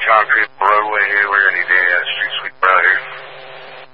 concrete roadway here. We're going to need a street sweeper out here.